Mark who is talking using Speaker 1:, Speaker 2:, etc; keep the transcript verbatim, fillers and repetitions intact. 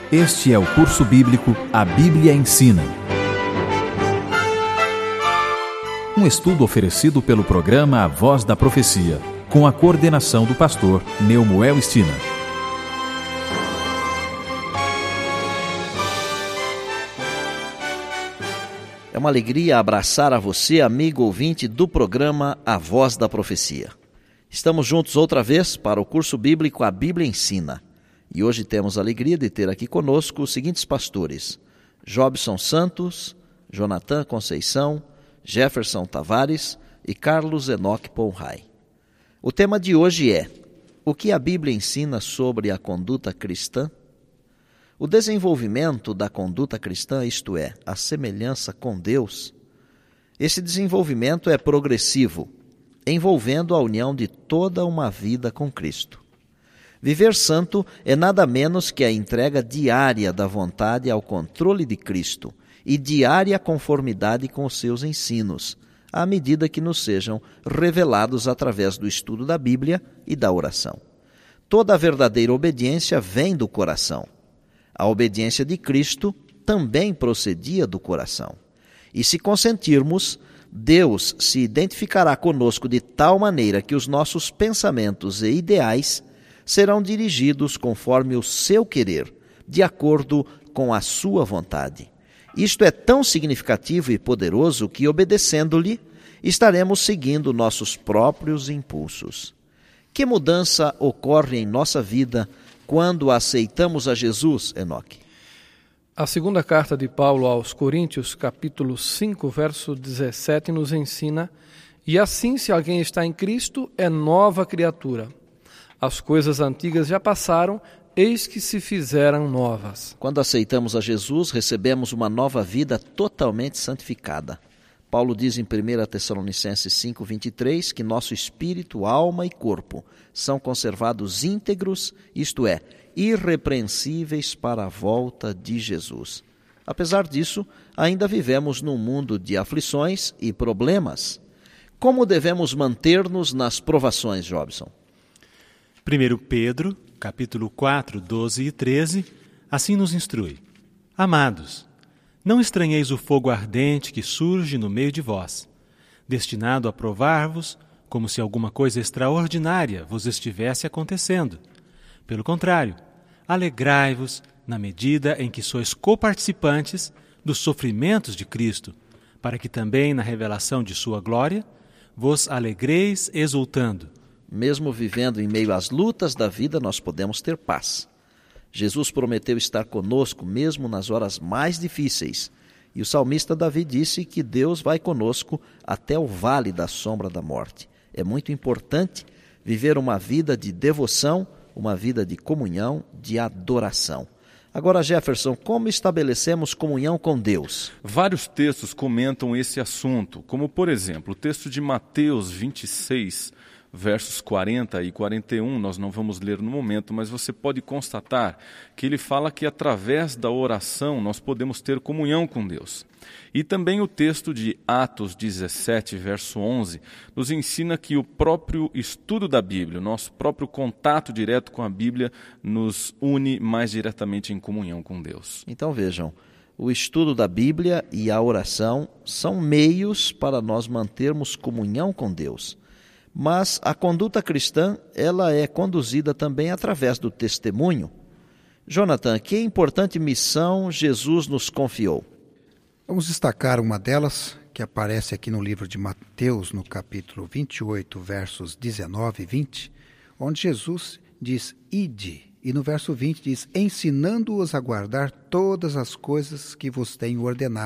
Speaker 1: Este é o curso bíblico A Bíblia Ensina. Um estudo oferecido pelo programa A Voz da Profecia, com a coordenação do pastor Neumoel Stina.
Speaker 2: É uma alegria abraçar a você, amigo ouvinte do programa A Voz da Profecia. Estamos juntos outra vez para o curso bíblico A Bíblia Ensina. E hoje temos a alegria de ter aqui conosco os seguintes pastores: Jobson Santos, Jonathan Conceição, Jefferson Tavares e Carlos Enoque Ponrai. O tema de hoje é: o que a Bíblia ensina sobre a conduta cristã? O desenvolvimento da conduta cristã, isto é, a semelhança com Deus, esse desenvolvimento é progressivo, envolvendo a união de toda uma vida com Cristo. Viver santo é nada menos que a entrega diária da vontade ao controle de Cristo e diária conformidade com os seus ensinos, à medida que nos sejam revelados através do estudo da Bíblia e da oração. Toda a verdadeira obediência vem do coração. A obediência de Cristo também procedia do coração. E se consentirmos, Deus se identificará conosco de tal maneira que os nossos pensamentos e ideais serão dirigidos conforme o seu querer, de acordo com a sua vontade. Isto é tão significativo e poderoso que, obedecendo-lhe, estaremos seguindo nossos próprios impulsos. Que mudança ocorre em nossa vida quando aceitamos a Jesus, Enoque?
Speaker 3: A segunda carta de Paulo aos Coríntios, capítulo cinco, verso dezessete, nos ensina: e assim, se alguém está em Cristo, é nova criatura. As coisas antigas já passaram, eis que se fizeram novas.
Speaker 2: Quando aceitamos a Jesus, recebemos uma nova vida totalmente santificada. Paulo diz em primeira Tessalonicenses cinco, vinte e três, que nosso espírito, alma e corpo são conservados íntegros, isto é, irrepreensíveis para a volta de Jesus. Apesar disso, ainda vivemos num mundo de aflições e problemas. Como devemos manter-nos nas provações, Jobson?
Speaker 4: primeiro Pedro, capítulo quatro, doze e treze, assim nos instrui: Amados, não estranheis o fogo ardente que surge no meio de vós, destinado a provar-vos, como se alguma coisa extraordinária vos estivesse acontecendo. Pelo contrário, alegrai-vos na medida em que sois coparticipantes dos sofrimentos de Cristo, para que também na revelação de sua glória vos alegreis exultando.
Speaker 2: Mesmo vivendo em meio às lutas da vida, nós podemos ter paz. Jesus prometeu estar conosco mesmo nas horas mais difíceis. E o salmista Davi disse que Deus vai conosco até o vale da sombra da morte. É muito importante viver uma vida de devoção, uma vida de comunhão, de adoração. Agora, Jefferson, como estabelecemos comunhão com Deus?
Speaker 5: Vários textos comentam esse assunto, como, por exemplo, o texto de Mateus vinte e seis, versos quarenta e quarenta e um, nós não vamos ler no momento, mas você pode constatar que ele fala que através da oração nós podemos ter comunhão com Deus. E também o texto de Atos dezessete, verso onze, nos ensina que o próprio estudo da Bíblia, o nosso próprio contato direto com a Bíblia, nos une mais diretamente em comunhão com Deus.
Speaker 2: Então vejam, o estudo da Bíblia e a oração são meios para nós mantermos comunhão com Deus. Mas a conduta cristã, ela é conduzida também através do testemunho. Jonathan, que importante missão Jesus nos confiou?
Speaker 6: Vamos destacar uma delas, que aparece aqui no livro de Mateus, no capítulo vinte e oito, versos dezenove e vinte, onde Jesus diz: ide, e no verso vinte diz: ensinando-os a guardar todas as coisas que vos tenho ordenado.